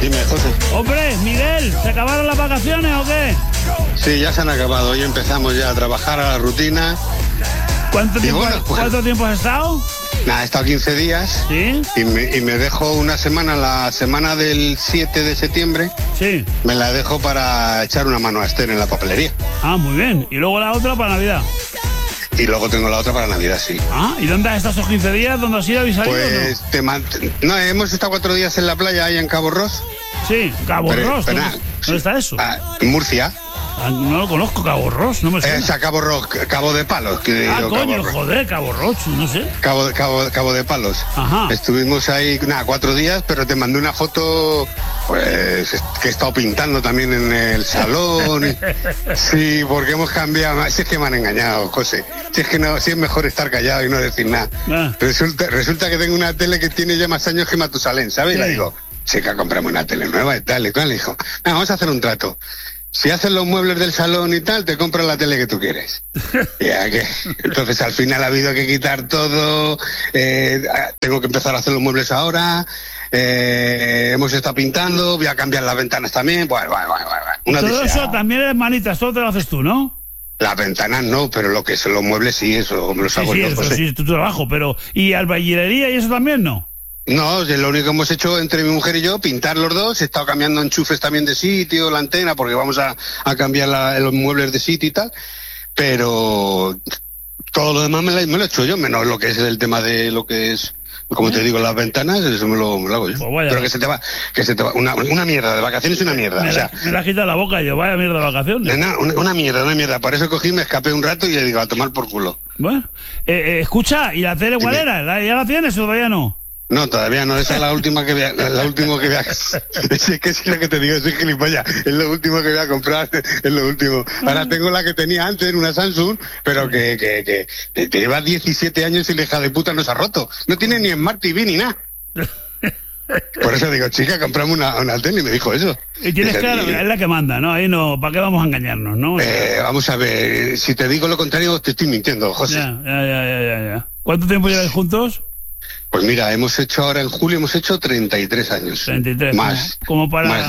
Dime, José. Hombre, Miguel, ¿se acabaron las vacaciones o qué? Sí, ya se han acabado. Hoy empezamos ya a trabajar a la rutina. ¿Cuánto tiempo, bueno, pues, ¿cuánto tiempo has estado? Nada, he estado 15 días. ¿Sí? Y me dejo una semana, la semana del 7 de septiembre. Sí. Me la dejo para echar una mano a Esther en la papelería. Ah, muy bien. Y luego la otra para Navidad. Y luego tengo la otra para Navidad, sí. Ah, ¿y dónde has estado esos 15 días? ¿Dónde has ido? ¿Habéis salido Pues no, hemos estado 4 días en la playa ahí en Cabo Ros. Sí, Cabo Ros. ¿Dónde está eso? En Murcia. Ah, no lo conozco, Cabo Ros, no me suena. Es a Cabo Ros, Cabo de Palos. Coño, joder, Cabo Ros, no sé. Cabo de Palos. Ajá. Estuvimos ahí, 4 días, pero te mandé una foto, pues, que he estado pintando también en el salón. Sí, porque hemos cambiado. Si es que me han engañado, José. Si es que no, si es mejor estar callado y no decir nada. Resulta que tengo una tele que tiene ya más años que Matusalén, ¿sabes? Sí. Y le digo, chica, compramos una tele nueva y tal. Y le dijo, vamos a hacer un trato. Si haces los muebles del salón y tal, te compras la tele que tú quieres. Ya que, entonces al final ha habido que quitar todo, tengo que empezar a hacer los muebles ahora, hemos estado pintando, voy a cambiar las ventanas también, bueno. Todo eso también es manitas, todo te lo haces tú, ¿no? Las ventanas no, pero lo que son los muebles sí, eso me los hago yo. Eso sí, es tu trabajo, pero ¿y albañilería y eso también no? No, lo único que hemos hecho entre mi mujer y yo, pintar los dos. He estado cambiando enchufes también de sitio, la antena, porque vamos a cambiar los muebles de sitio y tal. Pero todo lo demás me lo he hecho yo, menos lo que es el tema de lo que es, como te digo, las ventanas, eso me lo hago yo. Pues pero que se te va, una mierda, de vacaciones una mierda. Me la has quitado la boca yo, vaya mierda de vacaciones. Una mierda. Por eso cogí, me escapé un rato y le digo, a tomar por culo. Bueno, escucha, ¿y la tele cuál era? ¿Ya la tienes o todavía no? No, todavía no, esa es la última que voy a... Es que es lo que te digo, soy gilipollas. Es lo último que voy a comprar, es lo último. Ahora tengo la que tenía antes, una Samsung, pero que lleva 17 años y la hija de puta no se ha roto. No tiene ni Smart TV ni nada. Por eso digo, chica, compramos una tele y me dijo eso. Y tienes claro, es la que manda, ¿no? Ahí no, ¿para qué vamos a engañarnos, no? Vamos a ver, si te digo lo contrario, te estoy mintiendo, José. Ya. ¿Cuánto tiempo lleváis juntos? Pues mira, ahora en julio hemos hecho 33 años. 33. Más. Como para... Más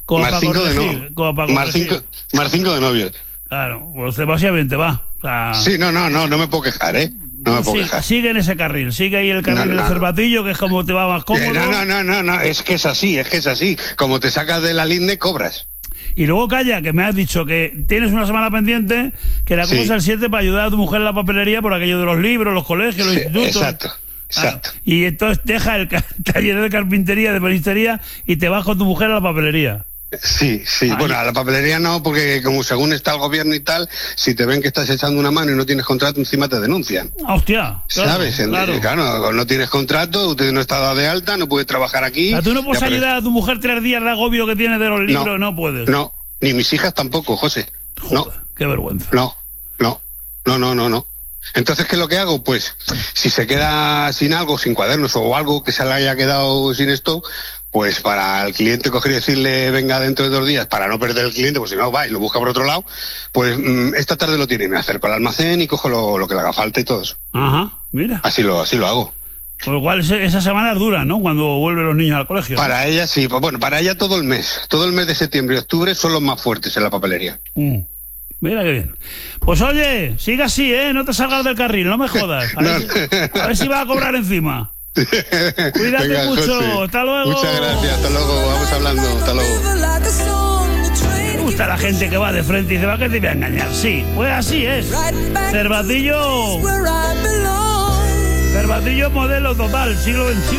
5 de novios. Claro, pues demasiado te va. O sea, sí, no me puedo quejar, ¿eh? No me puedo quejar. Sigue en ese carril, sigue ahí el carril del cervatillo, que es como te va más cómodo. No, es que es así. Como te sacas de la linde, cobras. Y luego calla, que me has dicho que tienes una semana pendiente, que la coges el 7 para ayudar a tu mujer en la papelería por aquello de los libros, los colegios, los institutos. Exacto. Y entonces deja el taller de carpintería, de banistería y te vas con tu mujer a la papelería. Sí. Bueno, a la papelería no, porque como según está el gobierno y tal, si te ven que estás echando una mano y no tienes contrato, encima te denuncian. Hostia. Claro, ¿sabes? Claro, no tienes contrato, usted no está dado de alta, no puedes trabajar aquí. ¿Tú no puedes ayudar a tu mujer 3 días de agobio que tienes de los libros? No puedes. No, ni mis hijas tampoco, José. Joder, no. Qué vergüenza. No. Entonces, ¿qué es lo que hago? Pues, si se queda sin algo, sin cuadernos o algo que se le haya quedado sin esto, pues para el cliente coger y decirle venga dentro de 2 días para no perder el cliente, pues si no va y lo busca por otro lado, pues esta tarde lo tiene, me acerco al almacén y cojo lo que le haga falta y todo eso. Ajá, mira. Así lo hago. Por lo cual esa semana es dura, ¿no? Cuando vuelven los niños al colegio. Para ella sí, pues bueno, para ella todo el mes de septiembre y octubre son los más fuertes en la papelería. Mira qué bien. Pues oye, sigue así, no te salgas del carril, no me jodas. A ver si vas a cobrar encima. Cuídate. Venga, mucho, José. Hasta luego. Muchas gracias, hasta luego, vamos hablando, hasta luego. Me gusta la gente que va de frente y dice, va que te voy a engañar. Sí, pues así es. Cervatillo modelo total, siglo XXI.